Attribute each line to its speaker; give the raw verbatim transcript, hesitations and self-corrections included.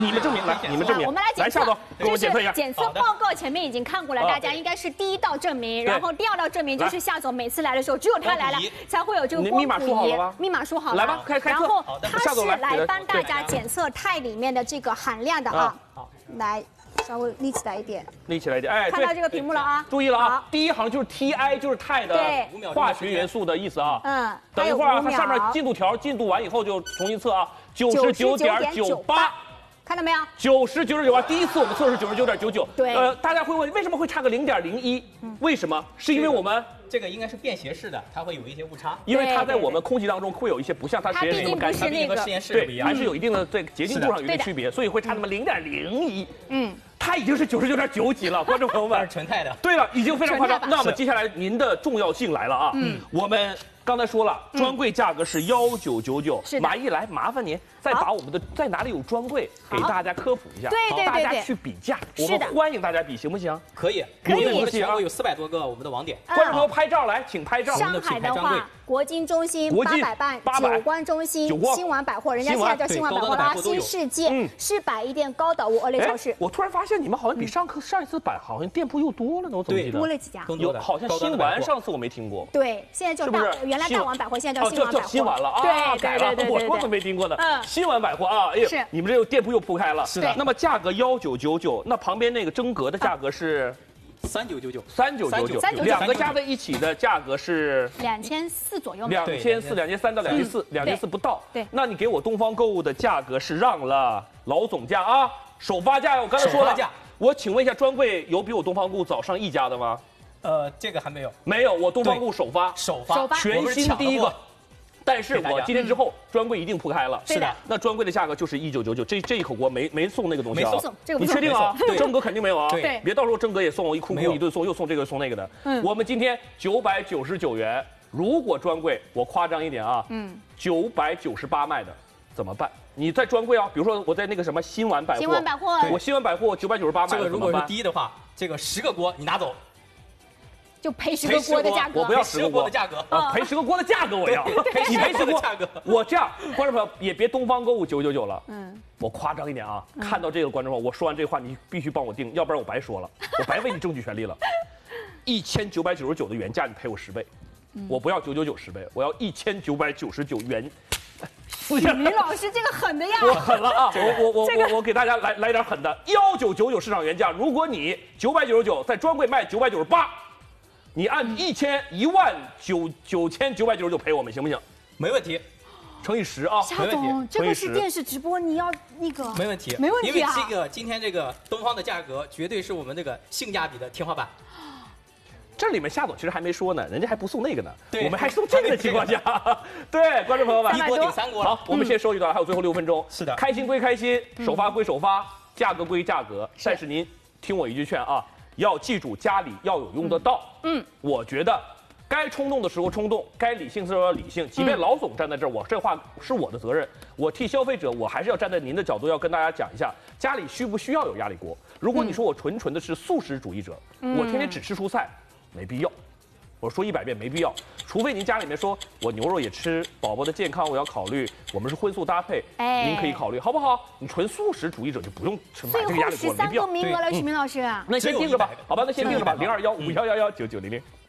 Speaker 1: 你们证明来，你们证明。
Speaker 2: 我们来检测，
Speaker 1: 来夏总，给我们检测一下。
Speaker 2: 检测报告前面已经看过了，大家应该是第一道证明，然后第二道证明就是夏总每次来的时候，只有他来了才会有这个光谱仪。密码输好了吗？密码输好了。
Speaker 1: 来吧，开开测。
Speaker 2: 然后他是来帮大家检测钛里面的这个含量的啊。好，来。 稍微立起来一点，
Speaker 1: 立起来一点，哎，
Speaker 2: 看到这个屏幕了啊！
Speaker 1: 注意了啊，第一行就是 T I， 就是钛的化学元素的意思啊。嗯，等一会儿它上面进度条进度完以后就重新测啊，九十九点九八，
Speaker 2: 看到没有？
Speaker 1: 九十九点九八，第一次我们测是九十九点九九。
Speaker 2: 对，
Speaker 1: 呃，大家会问为什么会差个零点零一？为什么？是因为我们。
Speaker 3: 这个应该是便携式的，它会有一些误差，
Speaker 1: 因为它在我们空气当中会有一些不像它实验室那么干净，
Speaker 2: 它
Speaker 3: 和实验室不一样，
Speaker 1: 还是有一定的对洁净度上有一定区别，所以会差那么零点零一。嗯，它已经是九十九点九几了，观众朋友们，
Speaker 3: 是纯钛的。
Speaker 1: 对了，已经非常夸张。那么接下来您的重要性来了啊，嗯，我们刚才说了，专柜价格是幺九九九，马毅来麻烦您再把我们的在哪里有专柜给大家科普一下，
Speaker 2: 对对对，
Speaker 1: 大家去比价，我们欢迎大家比，行不行？
Speaker 3: 可以，
Speaker 2: 可以。
Speaker 3: 我们全国有四百多个我们的网点，
Speaker 1: 观众朋友拍照来，请拍照。
Speaker 2: 上海的话，国金中心八百办，九关中心、新丸百货，人家现在叫新丸百货啦，新世界、世百亿店、高岛屋、欧莱超市。
Speaker 1: 我突然发现你们好像比上课上一次版好像店铺又多了呢，我怎么记得
Speaker 2: 多了几家？
Speaker 1: 有好像新丸，上次我没听过。
Speaker 2: 对，现在叫大，原来大丸百货，现在叫新丸百货。
Speaker 1: 新丸了啊，
Speaker 2: 对
Speaker 1: 改了，我说都没听过呢。嗯，新丸百货啊，哎呀，你们这个店铺又铺开了。
Speaker 3: 是的。
Speaker 1: 那么价格幺九九九，那旁边那个真格的价格是？
Speaker 3: 三九九九，
Speaker 1: 三九九九，两个加在一起的价格是
Speaker 2: 两千四左右，
Speaker 1: 两千四、两千三到两千四，两千四不到。
Speaker 2: 对，
Speaker 1: 那你给我东方购物的价格是让了老总价啊，首发价我刚才说了。我请问一下，专柜有比我东方购物早上一家的吗？
Speaker 3: 呃，这个还没有，
Speaker 1: 没有，我东方购物首发，
Speaker 3: 首发，
Speaker 1: 全新第一个。 但是我今天之后专柜一定铺开了，
Speaker 2: 是的。
Speaker 1: 那专柜的价格就是一九九九，这这一口锅没没送那个东西啊，
Speaker 2: 没送，这个
Speaker 1: 你确定啊？
Speaker 3: 对，
Speaker 1: 真格肯定没有啊，
Speaker 3: 对，
Speaker 1: 别到时候真格也送我一哭哭一顿送，又送这个送那个的。嗯，我们今天九百九十九元，如果专柜我夸张一点啊，嗯，九百九十八卖的怎么办？你在专柜啊，比如说我在那个什么新丸百货，
Speaker 2: 新丸百货，
Speaker 1: 我新丸百货九百九十八卖，
Speaker 3: 这个如果是低的话，这个十个锅你拿走。
Speaker 2: 就赔十个锅的价格，
Speaker 1: 我不要十个锅
Speaker 3: 的价格
Speaker 1: 啊，赔十个锅的价格我要，你赔十个价格，我这样，观众朋友也别东方购物九九九了，嗯，我夸张一点啊，看到这个观众朋友，我说完这话你必须帮我定，要不然我白说了，我白为你争取权利了，一千九百九十九的原价你赔我十倍，我不要九九九十倍，我要一千九百九十九元。
Speaker 2: 许明老师这个狠的呀！
Speaker 1: 我狠了啊！我我我我我给大家来来点狠的，幺九九九市场原价，如果你九百九十九在专柜卖九百九十八。 你按一千一万九九千九百九十九赔我们行不行？
Speaker 3: 没问题，
Speaker 1: 乘以十啊，
Speaker 2: 夏总，这个是电视直播，你要那个
Speaker 3: 没问题，
Speaker 2: 没问题啊！
Speaker 3: 因为这个今天这个东方的价格绝对是我们这个性价比的天花板。
Speaker 1: 这里面夏总其实还没说呢，人家还不送那个呢，我们还送这个的情况下，对观众朋友们，
Speaker 3: 一锅顶三锅。
Speaker 1: 好，我们先收一段，还有最后六分钟。
Speaker 3: 是的，
Speaker 1: 开心归开心，首发归首发，价格归价格，但是您听我一句劝啊。 要记住，家里要有用得到。嗯，我觉得该冲动的时候冲动，该理性的时候要理性。即便老总站在这儿，我这话是我的责任。我替消费者，我还是要站在您的角度，要跟大家讲一下，家里需不需要有压力锅？如果你说我纯纯的是素食主义者，我天天只吃蔬菜，没必要。我说一百遍没必要，除非您家里面说我牛肉也吃，宝宝的健康我要考虑，我们是荤素搭配，哎，您可以考虑，好不好？你纯素食主义者就不用买这个压力锅，没必要。
Speaker 2: 十三个名额了，许明老师。
Speaker 1: 那先定着吧，好吧，那先定着吧，零二幺五幺幺幺九九零零。